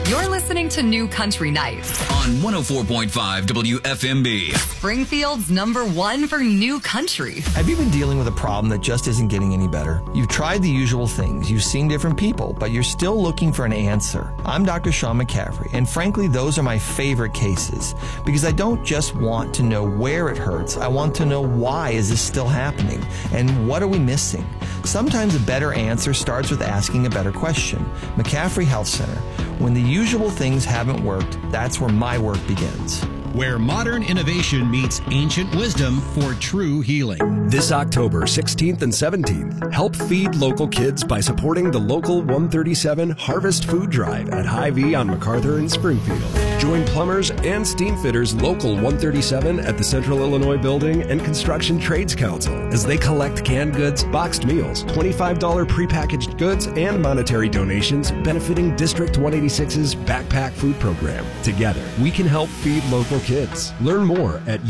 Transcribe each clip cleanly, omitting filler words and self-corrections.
You're listening to New Country Nights on 104.5 WFMB. Springfield's #1 for new country. Have you been dealing with a problem that just isn't getting any better? You've tried the usual things. You've seen different people, but you're still looking for an answer. I'm Dr. Sean McCaffrey, and frankly, those are my favorite cases because I don't just want to know where it hurts. I want to know why is this still happening and what are we missing? Sometimes a better answer starts with asking a better question. McCaffrey Health Center. When the usual things haven't worked, that's where my work begins. Where modern innovation meets ancient wisdom for true healing. This October 16th and 17th, help feed local kids by supporting the local 137 Harvest Food Drive at Hy-Vee on MacArthur in Springfield. Join plumbers and steam fitters local 137 at the Central Illinois Building and Construction Trades Council as they collect canned goods, boxed meals, $25 prepackaged goods, and monetary donations benefiting District 186's Backpack Food Program. Together, we can help feed local kids. Learn more at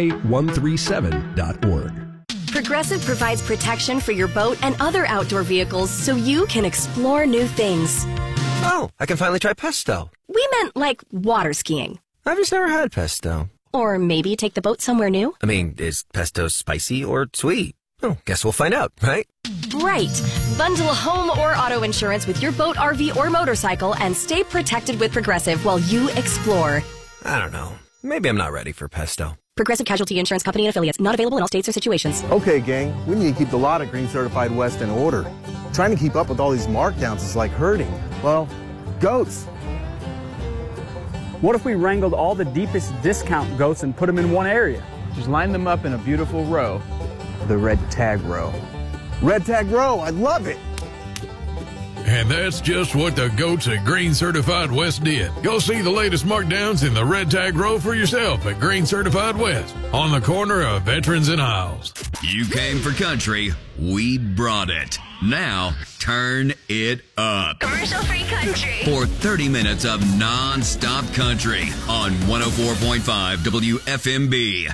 ua137.org. Progressive provides protection for your boat and other outdoor vehicles so you can explore new things. Oh, I can finally try pesto. We meant like water skiing. I've just never had pesto. Or maybe take the boat somewhere new. I mean, is pesto spicy or sweet? Oh, guess we'll find out, right? Right. Bundle home or auto insurance with your boat, RV, or motorcycle and stay protected with Progressive while you explore. I don't know. Maybe I'm not ready for pesto. Progressive Casualty Insurance Company and affiliates. Not available in all states or situations. Okay, gang. We need to keep the lot of Green Certified West in order. Trying to keep up with all these markdowns is like herding. Well, goats. What if we wrangled all the deepest discount goats and put them in one area? Just line them up in a beautiful row. The red tag row. Red tag row. I love it. And that's just what the goats at Green Certified West did. Go see the latest markdowns in the red tag row for yourself at Green Certified West on the corner of Veterans and Isles. You came for country, we brought it. Now, turn it up. Commercial-free country. For 30 minutes of non-stop country on 104.5 WFMB.